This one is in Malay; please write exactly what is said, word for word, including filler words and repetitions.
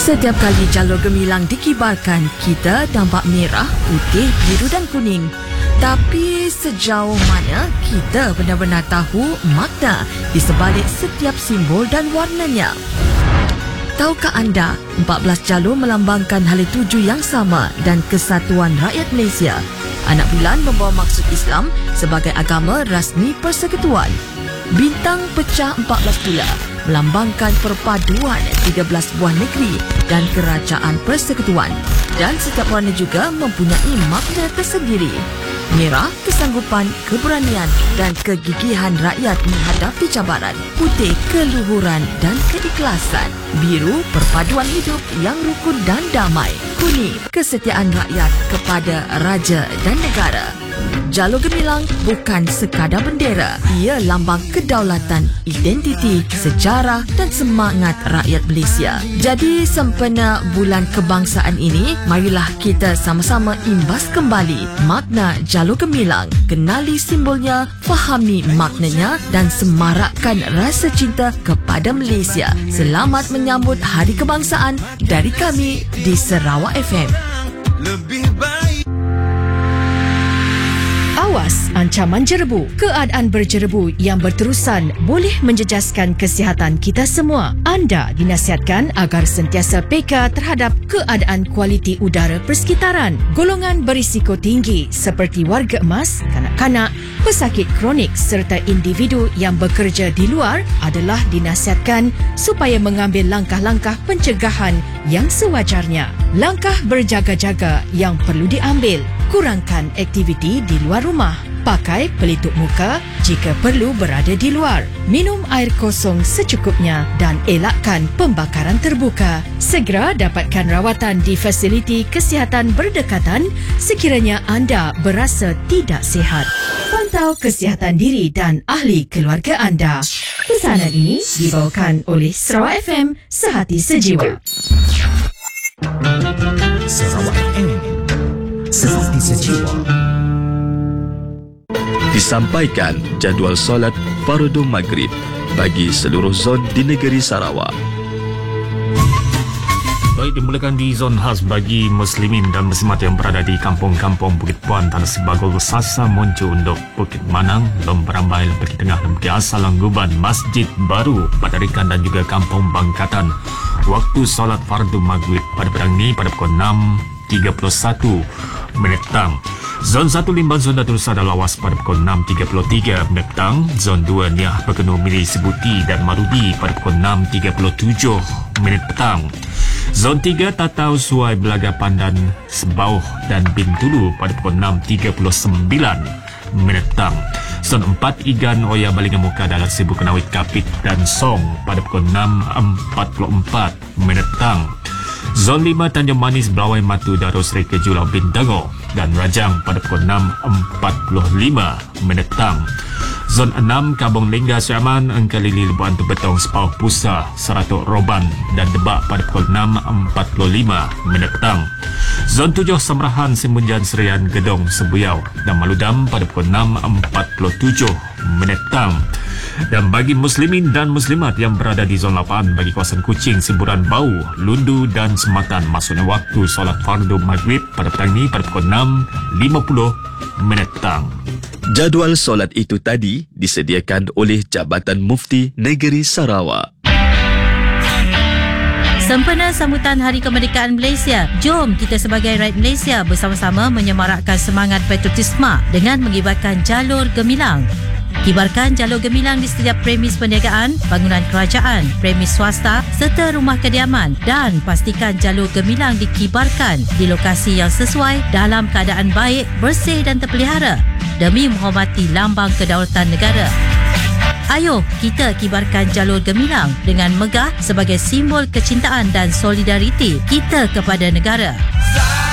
Setiap kali jalur gemilang dikibarkan, kita nampak merah, putih, biru dan kuning. Tapi sejauh mana kita benar-benar tahu makna di sebalik setiap simbol dan warnanya? Tahukah anda, empat belas jalur melambangkan hala tuju yang sama dan kesatuan rakyat Malaysia. Anak bulan membawa maksud Islam sebagai agama rasmi persekutuan. Bintang pecah empat belas pula melambangkan perpaduan tiga belas buah negeri dan kerajaan persekutuan. Dan setiap warna juga mempunyai makna tersendiri. Merah, kesanggupan, keberanian dan kegigihan rakyat menghadapi cabaran. Putih, keluhuran dan keikhlasan. Biru, perpaduan hidup yang rukun dan damai. Kuning, kesetiaan rakyat kepada raja dan negara. Jalur gemilang bukan sekadar bendera. Ia lambang kedaulatan, identiti, sejarah dan semangat rakyat Malaysia. Jadi sempena bulan kebangsaan ini, marilah kita sama-sama imbas kembali makna jalur gemilang, kenali simbolnya, fahami maknanya dan semarakkan rasa cinta kepada Malaysia. Selamat menyambut Hari Kebangsaan dari kami di Sarawak F M. Lebih baik. Awas ancaman jerebu. Keadaan berjerebu yang berterusan boleh menjejaskan kesihatan kita semua. Anda dinasihatkan agar sentiasa peka terhadap keadaan kualiti udara persekitaran. Golongan berisiko tinggi seperti warga emas, kanak-kanak, pesakit kronik serta individu yang bekerja di luar adalah dinasihatkan supaya mengambil langkah-langkah pencegahan yang sewajarnya. Langkah berjaga-jaga yang perlu diambil. Kurangkan aktiviti di luar rumah. Pakai pelitup muka jika perlu berada di luar. Minum air kosong secukupnya dan elakkan pembakaran terbuka. Segera dapatkan rawatan di fasiliti kesihatan berdekatan sekiranya anda berasa tidak sihat. Pantau kesihatan diri dan ahli keluarga anda. Pesanan ini dibawakan oleh Sarawak F M, Sehati Sejiwa. Sarawak F M, Sehati Sejiwa. Disampaikan jadual solat Fardu Maghrib bagi seluruh zon di negeri Sarawak. Baik, dimulakan di zon khas bagi muslimin dan muslimat yang berada di kampung-kampung Bukit Puan, Tanah Sebagol, Sasa, Moncu, Undok, Bukit Manang, Lom Berambai, Lempaki Tengah, Lempaki Asal, Langguban, Masjid Baru, Padarikan dan juga Kampung Bangkatan. Waktu solat Fardu Maghrib pada petang ini pada pukul enam tiga puluh satu minit petang. Zon satu Limbang Zon Datuk Sada Lawas pada pukul enam tiga puluh tiga minit petang. Zon dua Niah Pekenuh Mili Sebuti dan Marudi pada pukul enam tiga puluh tujuh minit petang. Zon tiga Tatau Suai Belaga Pandan Sebauh dan Bintulu pada pukul enam tiga puluh sembilan minit petang. Zon empat Igan Oya Balingan Muka Dalam Sibu Kenawit Kapit dan Song pada pukul enam empat puluh empat minit petang. Zon lima Tanjung Manis Belawai Matu Darus Reka Julau Bintango dan Rajang pada pukul enam empat puluh lima minit petang. Zon enam Kabung Lingga Siaman Engkalili Lebuan Tebetong Sepauh Pusa Seratuk Roban dan Debak pada pukul enam empat puluh lima minit petang. Zon tujuh Semerahan Simunjan Serian Gedong Sebuyau dan Maludam pada pukul enam empat puluh tujuh minit petang. Dan bagi muslimin dan muslimat yang berada di zon lapan bagi kawasan Kuching, Simburan Bau, Lundu dan Sematan, maksudnya waktu solat Fardu Maghrib pada petang ini pada pukul enam lima puluh minit petang. Jadual solat itu tadi disediakan oleh Jabatan Mufti Negeri Sarawak. Sempena sambutan Hari Kemerdekaan Malaysia, jom kita sebagai rakyat Malaysia bersama-sama menyemarakkan semangat patriotisme dengan mengibarkan jalur gemilang. Kibarkan jalur gemilang di setiap premis perniagaan, bangunan kerajaan, premis swasta serta rumah kediaman dan pastikan jalur gemilang dikibarkan di lokasi yang sesuai dalam keadaan baik, bersih dan terpelihara demi menghormati lambang kedaulatan negara. Ayo kita kibarkan jalur gemilang dengan megah sebagai simbol kecintaan dan solidariti kita kepada negara.